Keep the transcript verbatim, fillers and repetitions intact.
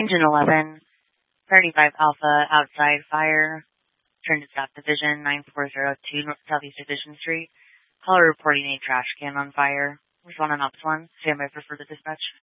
Engine eleven, thirty-five Alpha, outside fire. Turn to South Division, nine four zero two North Southeast Division Street. Caller reporting a trash can on fire. Respond on Ops one. Stand by for further dispatch.